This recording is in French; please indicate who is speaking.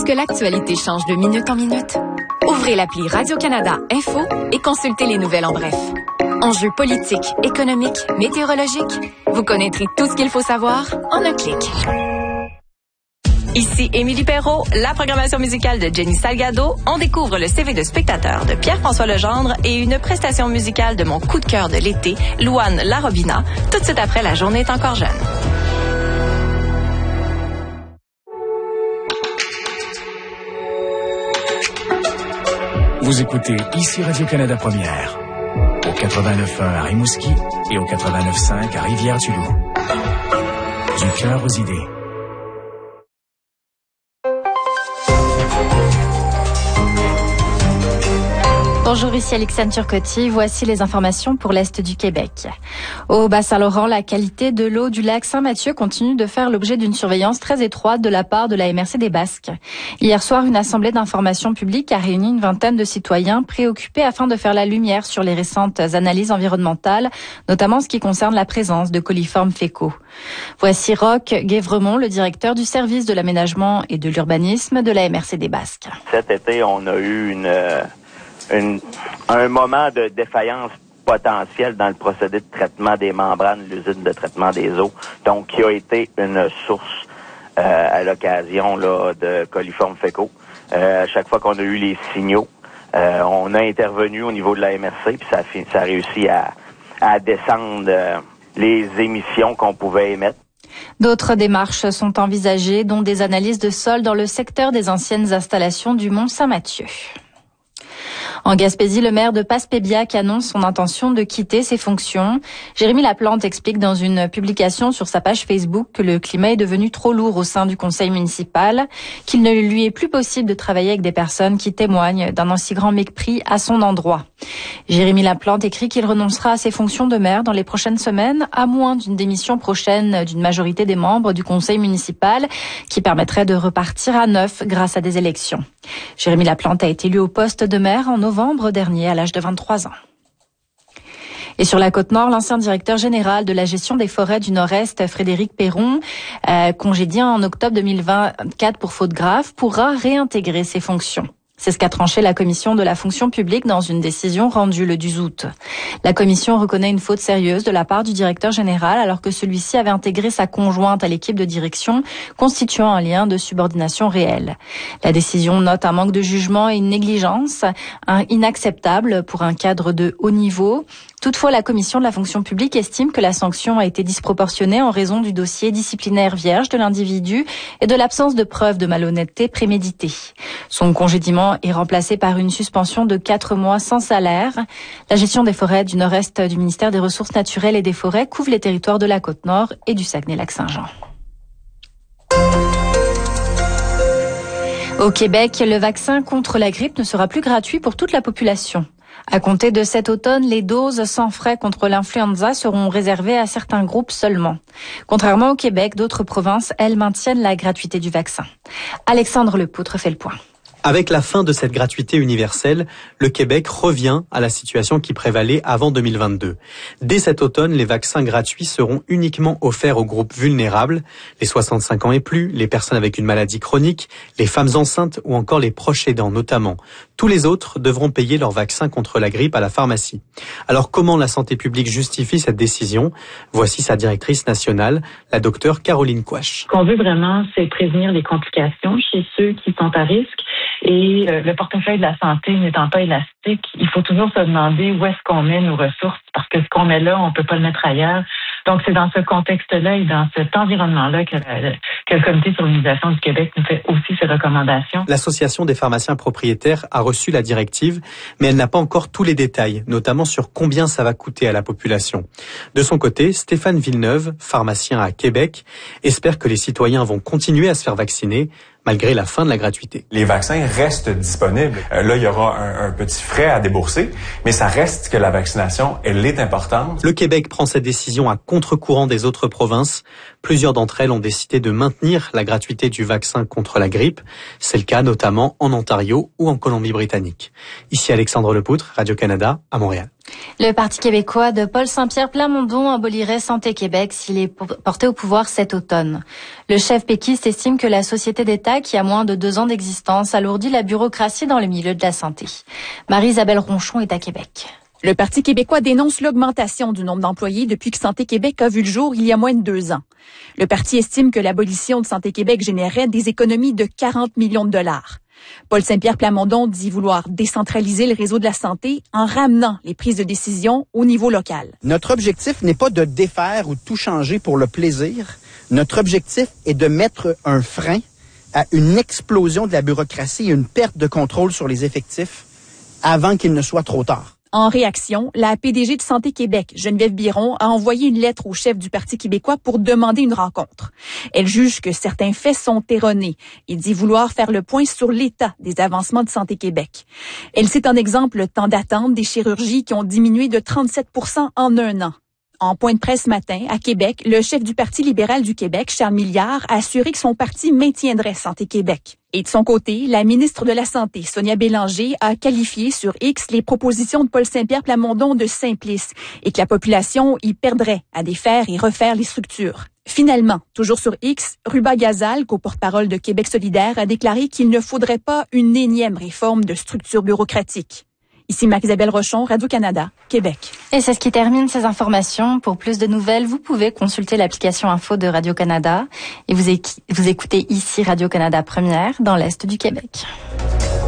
Speaker 1: que l'actualité change de minute en minute? Ouvrez l'appli Radio-Canada Info et consultez les nouvelles en bref. Enjeux politiques, économiques, météorologiques. Vous connaîtrez tout ce qu'il faut savoir en un clic.
Speaker 2: Ici Émilie Perrault, la programmation musicale de Jenny Salgado. On découvre le CV de spectateur de Pierre-François Legendre et une prestation musicale de mon coup de cœur de l'été, Louane Larobina, tout de suite après La journée est encore jeune.
Speaker 3: Vous écoutez ici Radio-Canada Première, au 89.1 à Rimouski et au 89.5 à Rivière-du-Loup. Du cœur aux idées.
Speaker 4: Bonjour, ici Alexandre Turcotti. Voici les informations pour l'Est du Québec. Au Bas-Saint-Laurent, la qualité de l'eau du lac Saint-Mathieu continue de faire l'objet d'une surveillance très étroite de la part de la MRC des Basques. Hier soir, une assemblée d'information publique a réuni une vingtaine de citoyens préoccupés afin de faire la lumière sur les récentes analyses environnementales, notamment en ce qui concerne la présence de coliformes fécaux. Voici Roch Guévremont, le directeur du service de l'aménagement et de l'urbanisme de la MRC des Basques.
Speaker 5: Cet été, on a eu un moment de défaillance potentielle dans le procédé de traitement des membranes de l'usine de traitement des eaux, donc qui a été une source à l'occasion là de coliformes fécaux. À chaque fois qu'on a eu les signaux, on a intervenu au niveau de la MRC, puis ça a réussi à descendre les émissions qu'on pouvait émettre.
Speaker 4: D'autres démarches sont envisagées, dont des analyses de sol dans le secteur des anciennes installations du Mont-Saint-Mathieu. En Gaspésie, le maire de Passepébiac annonce son intention de quitter ses fonctions. Jérémy Laplante explique dans une publication sur sa page Facebook que le climat est devenu trop lourd au sein du conseil municipal, qu'il ne lui est plus possible de travailler avec des personnes qui témoignent d'un aussi grand mépris à son endroit. Jérémy Laplante écrit qu'il renoncera à ses fonctions de maire dans les prochaines semaines, à moins d'une démission prochaine d'une majorité des membres du conseil municipal qui permettrait de repartir à neuf grâce à des élections. Jérémy Laplante a été élu au poste de maire en novembre dernier à l'âge de 23 ans. Et sur la Côte-Nord, l'ancien directeur général de la gestion des forêts du Nord-Est, Frédéric Perron, congédié en octobre 2024 pour faute grave, pourra réintégrer ses fonctions. C'est ce qu'a tranché la commission de la fonction publique dans une décision rendue le 10 août. La commission reconnaît une faute sérieuse de la part du directeur général alors que celui-ci avait intégré sa conjointe à l'équipe de direction, constituant un lien de subordination réel. La décision note un manque de jugement et une négligence inacceptable pour un cadre de haut niveau. Toutefois, la commission de la fonction publique estime que la sanction a été disproportionnée en raison du dossier disciplinaire vierge de l'individu et de l'absence de preuves de malhonnêteté préméditée. Son congédiement est remplacé par une suspension de 4 mois sans salaire. La gestion des forêts du Nord-Est du ministère des Ressources naturelles et des Forêts couvre les territoires de la Côte-Nord et du Saguenay-Lac-Saint-Jean. Au Québec, le vaccin contre la grippe ne sera plus gratuit pour toute la population. À compter de cet automne, les doses sans frais contre l'influenza seront réservées à certains groupes seulement. Contrairement au Québec, d'autres provinces, elles, maintiennent la gratuité du vaccin. Alexandre Lepoutre fait le point.
Speaker 6: Avec la fin de cette gratuité universelle, le Québec revient à la situation qui prévalait avant 2022. Dès cet automne, les vaccins gratuits seront uniquement offerts aux groupes vulnérables, les 65 ans et plus, les personnes avec une maladie chronique, les femmes enceintes ou encore les proches aidants notamment. Tous les autres devront payer leur vaccin contre la grippe à la pharmacie. Alors comment la santé publique justifie cette décision? Voici sa directrice nationale, la docteure Caroline Quach.
Speaker 7: Ce qu'on veut vraiment, c'est prévenir les complications chez ceux qui sont à risque. Et le portefeuille de la santé n'étant pas élastique, il faut toujours se demander où est-ce qu'on met nos ressources, parce que ce qu'on met là, on peut pas le mettre ailleurs. Donc, c'est dans ce contexte-là et dans cet environnement-là que le Comité sur l'immunisation du Québec nous fait aussi ses recommandations.
Speaker 6: L'Association des pharmaciens propriétaires a reçu la directive, mais elle n'a pas encore tous les détails, notamment sur combien ça va coûter à la population. De son côté, Stéphane Villeneuve, pharmacien à Québec, espère que les citoyens vont continuer à se faire vacciner, malgré la fin de la gratuité.
Speaker 8: Les vaccins restent disponibles. Là, il y aura un petit frais à débourser, mais ça reste que la vaccination, elle est importante.
Speaker 6: Le Québec prend cette décision à contre-courant des autres provinces. Plusieurs d'entre elles ont décidé de maintenir la gratuité du vaccin contre la grippe. C'est le cas notamment en Ontario ou en Colombie-Britannique. Ici Alexandre Lepoutre, Radio-Canada, à Montréal.
Speaker 4: Le Parti québécois de Paul Saint-Pierre Plamondon abolirait Santé Québec s'il est porté au pouvoir cet automne. Le chef péquiste estime que la société d'État, qui a moins de 2 ans d'existence, alourdit la bureaucratie dans le milieu de la santé. Marie-Isabelle Ronchon est à Québec.
Speaker 9: Le Parti québécois dénonce l'augmentation du nombre d'employés depuis que Santé Québec a vu le jour il y a moins de 2 ans. Le parti estime que l'abolition de Santé Québec générerait des économies de 40 millions de dollars. Paul Saint-Pierre Plamondon dit vouloir décentraliser le réseau de la santé en ramenant les prises de décision au niveau local.
Speaker 10: Notre objectif n'est pas de défaire ou de tout changer pour le plaisir. Notre objectif est de mettre un frein à une explosion de la bureaucratie et une perte de contrôle sur les effectifs avant qu'il ne soit trop tard.
Speaker 9: En réaction, la PDG de Santé Québec, Geneviève Biron, a envoyé une lettre au chef du Parti québécois pour demander une rencontre. Elle juge que certains faits sont erronés et dit vouloir faire le point sur l'état des avancements de Santé Québec. Elle cite en exemple le temps d'attente des chirurgies qui ont diminué de 37% en 1 an. En point de presse ce matin, à Québec, le chef du Parti libéral du Québec, Charles Milliard, a assuré que son parti maintiendrait Santé Québec. Et de son côté, la ministre de la Santé, Sonia Bélanger, a qualifié sur X les propositions de Paul Saint-Pierre Plamondon de simplistes et que la population y perdrait à défaire et refaire les structures. Finalement, toujours sur X, Ruba Gazal, co-porte-parole de Québec solidaire, a déclaré qu'il ne faudrait pas une énième réforme de structure bureaucratique. Ici Marie-Isabelle Rochon, Radio-Canada, Québec.
Speaker 4: Et c'est ce qui termine ces informations. Pour plus de nouvelles, vous pouvez consulter l'application Info de Radio-Canada et vous écoutez ici Radio-Canada Première dans l'Est du Québec.